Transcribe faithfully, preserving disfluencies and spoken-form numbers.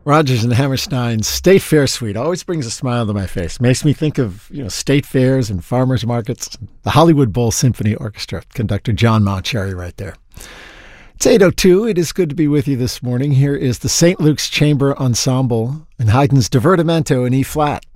Rodgers and Hammerstein's State Fair Suite always brings a smile to my face. Makes me think of, you know, state fairs and farmers markets. The Hollywood Bowl Symphony Orchestra, conductor John Mauceri right there. It's eight oh two. It is good to be with you this morning. Here is the Saint Luke's Chamber Ensemble and Haydn's Divertimento in E-flat.